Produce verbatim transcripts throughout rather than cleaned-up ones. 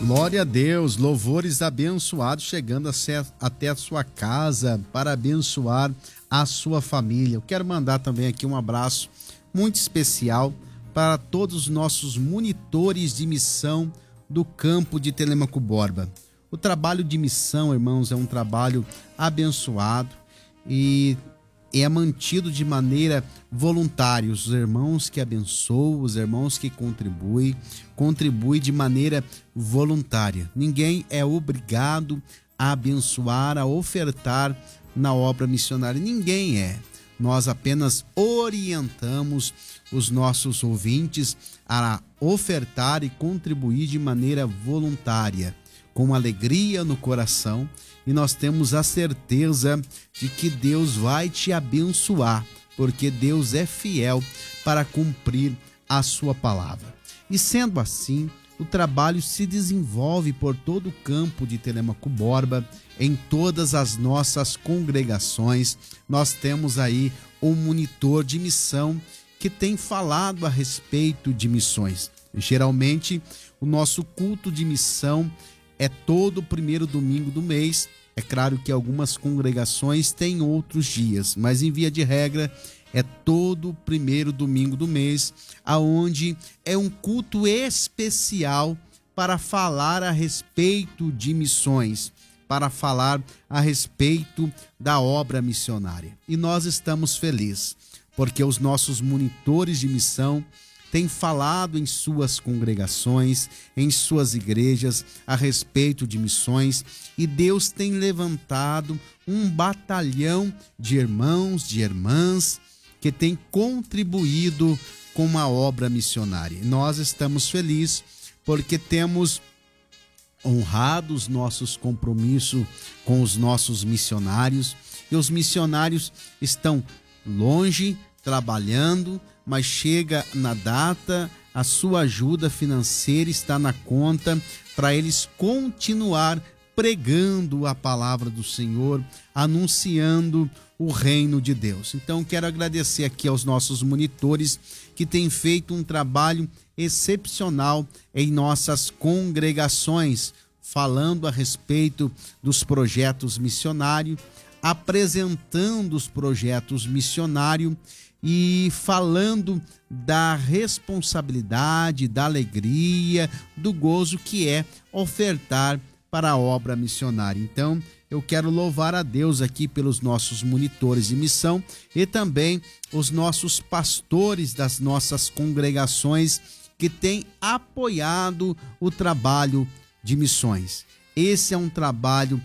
Glória a Deus, louvores abençoados chegando até a sua casa para abençoar a sua família. Eu quero mandar também aqui um abraço muito especial para todos os nossos monitores de missão do campo de Telêmaco Borba. O trabalho de missão, irmãos, é um trabalho abençoado e é mantido de maneira voluntária. Os irmãos que abençoam, os irmãos que contribuem, contribuem de maneira voluntária. Ninguém é obrigado a abençoar, a ofertar na obra missionária. Ninguém é. Nós apenas orientamos os nossos ouvintes a ofertar e contribuir de maneira voluntária, com alegria no coração, e nós temos a certeza de que Deus vai te abençoar, porque Deus é fiel para cumprir a sua palavra. E sendo assim, o trabalho se desenvolve por todo o campo de Telêmaco Borba, em todas as nossas congregações. Nós temos aí um monitor de missão que tem falado a respeito de missões. Geralmente, o nosso culto de missão é todo o primeiro domingo do mês. É claro que algumas congregações têm outros dias, mas em via de regra é todo o primeiro domingo do mês, aonde é um culto especial para falar a respeito de missões, para falar a respeito da obra missionária. E nós estamos felizes, porque os nossos monitores de missão tem falado em suas congregações, em suas igrejas, a respeito de missões, e Deus tem levantado um batalhão de irmãos, de irmãs, que tem contribuído com a obra missionária. Nós estamos felizes porque temos honrado os nossos compromissos com os nossos missionários, e os missionários estão longe, trabalhando, mas chega na data, a sua ajuda financeira está na conta para eles continuar pregando a palavra do Senhor, anunciando o reino de Deus. Então quero agradecer aqui aos nossos monitores que têm feito um trabalho excepcional em nossas congregações, falando a respeito dos projetos missionários, apresentando os projetos missionários e falando da responsabilidade, da alegria, do gozo que é ofertar para a obra missionária. Então, eu quero louvar a Deus aqui pelos nossos monitores de missão e também os nossos pastores das nossas congregações que têm apoiado o trabalho de missões. Esse é um trabalho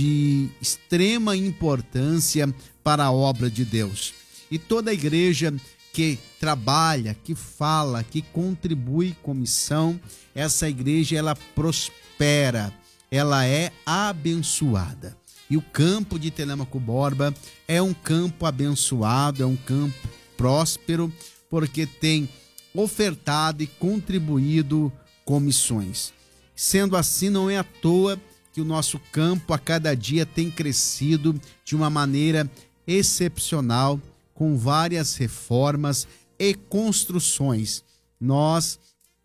de extrema importância para a obra de Deus. E toda a igreja que trabalha, que fala, que contribui com missão, essa igreja ela prospera, ela é abençoada. E o campo de Telêmaco Borba é um campo abençoado, é um campo próspero, porque tem ofertado e contribuído com missões. Sendo assim, não é à toa que o nosso campo a cada dia tem crescido de uma maneira excepcional, com várias reformas e construções. Nós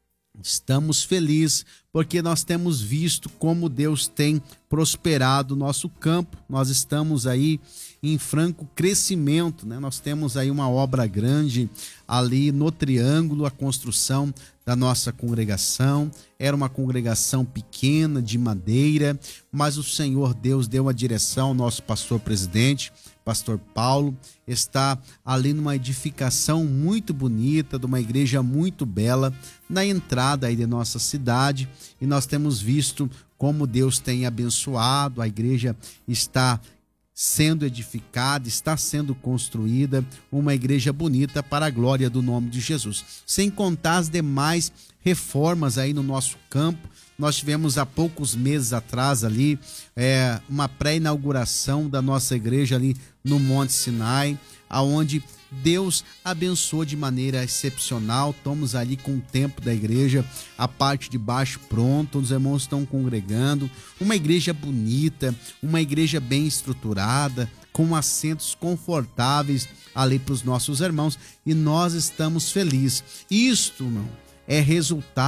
estamos felizes porque nós temos visto como Deus tem prosperado o nosso campo. Nós estamos aí em franco crescimento, né? Nós temos aí uma obra grande ali no Triângulo, a construção da nossa congregação. Era uma congregação pequena, de madeira, mas o Senhor Deus deu a direção ao nosso pastor presidente, pastor Paulo, está ali numa edificação muito bonita, de uma igreja muito bela, na entrada aí de nossa cidade, e nós temos visto como Deus tem abençoado, a igreja está sendo edificada, está sendo construída, uma igreja bonita para a glória do nome de Jesus. Sem contar as demais reformas aí no nosso campo. Nós tivemos há poucos meses atrás ali é, uma pré-inauguração da nossa igreja ali no Monte Sinai, aonde Deus abençoou de maneira excepcional. Estamos ali com o tempo da igreja, a parte de baixo pronta, os irmãos estão congregando, uma igreja bonita, uma igreja bem estruturada, com assentos confortáveis ali para os nossos irmãos, e nós estamos felizes. Isto, irmão, é resultado